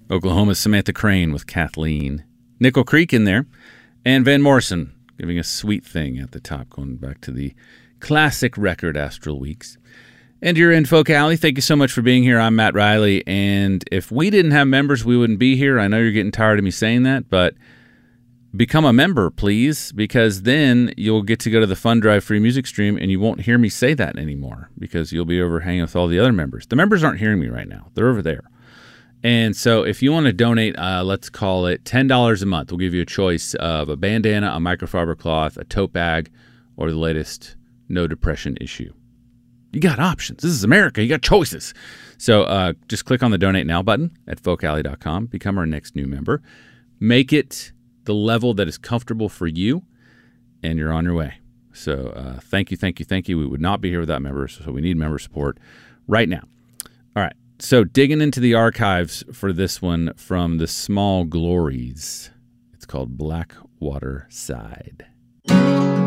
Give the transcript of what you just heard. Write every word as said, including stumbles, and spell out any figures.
Oklahoma's Samantha Crane with Kathleen. Nickel Creek in there. And Van Morrison giving a Sweet Thing at the top, going back to the classic record Astral Weeks. And you're in Folk Alley. Thank you so much for being here. I'm Matt Riley, and if we didn't have members, we wouldn't be here. I know you're getting tired of me saying that, but become a member, please, because then you'll get to go to the Fun Drive free music stream, and you won't hear me say that anymore because you'll be over hanging with all the other members. The members aren't hearing me right now. They're over there. And so if you want to donate, uh, let's call it ten dollars a month. We'll give you a choice of a bandana, a microfiber cloth, a tote bag, or the latest No Depression issue. You got options. This is America. You got choices. So uh, just click on the Donate Now button at folk alley dot com. Become our next new member. Make it the level that is comfortable for you, and you're on your way. So uh, thank you, thank you, thank you. We would not be here without members, so we need member support right now. All right. So digging into the archives for this one from the Small Glories. It's called Blackwater Side.